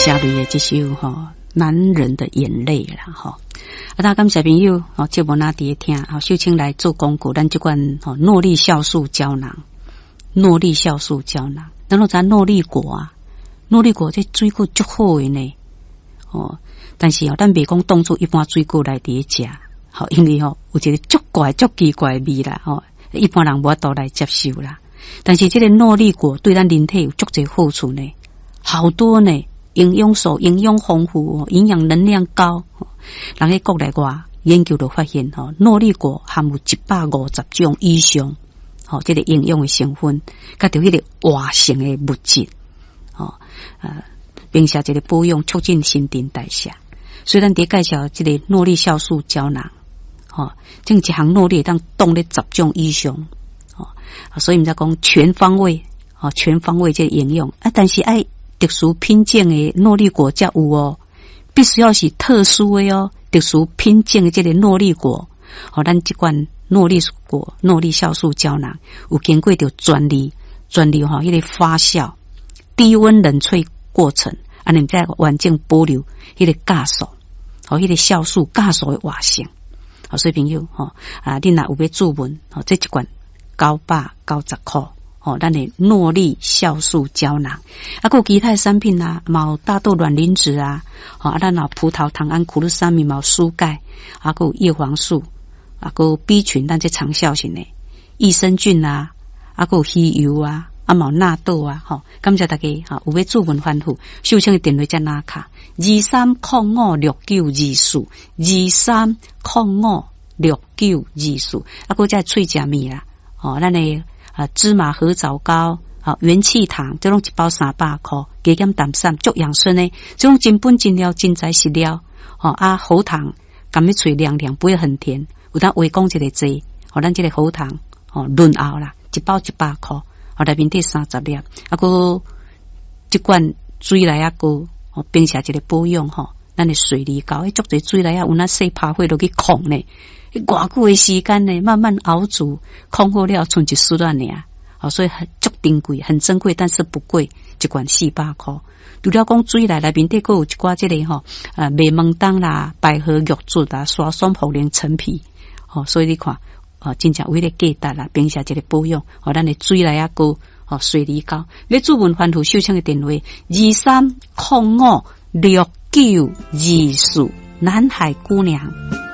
下类的这首男人的眼泪啦大家感谢朋友节目那伫听秀清来做广告，咱这款诺丽酵素胶囊，诺丽酵素胶囊，咱都知诺丽果啊，诺丽果这水果足好的呢但是咱袂讲当作一般水果来伫食因为有一个足怪足奇怪的味啦一般人无法度来接受啦。但是这个诺丽果对咱人体有足侪好处呢，好多呢，营养素营养丰富营养能量高人喺国内外研究就发现诺丽果含有150种以上这个营养的成分，甲着迄个活性的物质并且这个保养促进新陈代谢。所以咱伫介绍这个诺丽酵素胶囊这一项诺丽当冻咧10种以上所以毋才讲全方位全方位这个营养但是爱特殊品种的诺丽果才有必须要是特殊的特殊品种的这个诺丽果咱这款诺丽果诺丽酵素胶囊有经过着专利迄个发酵低温冷萃过程安尼才完整保留迄个酵素迄个酵素酵素的活性所以朋友你若有要注文这一罐990块咱的诺丽酵素胶囊还有其他的产品嘛有大豆卵磷脂咱有葡萄糖胺苦鲁沙米舒钙还有叶黄素还有 B 群咱这长效型的益生菌还有鱼油有纳豆感谢大家有要注文吩咐秀清的电话在哪卡23056924 23056924还有这脆食面啦咱的芝麻合枣糕元气糖这种一包300块加减淡散足养生的这种真本真料真材实料喉糖甘要嘴凉凉不会很甜有当微讲一个剂咱这个喉糖润喉啦一包100块内面底30粒还有这罐水来膏并且一个保养咱的水梨膏足侪水来有那细拍火落去控呢偌久的时间呢慢慢熬煮控好了剩一丝仔尔所以很足珍贵很珍贵但是不贵一罐400块除了讲水内面底还有一寡这个麦门冬啦百合玉竹刷酸茯苓陈皮所以你看真正为了价值啦并且一个保养咱的水来膏水梨膏要注文吩咐秀清的电话23056924南海姑娘。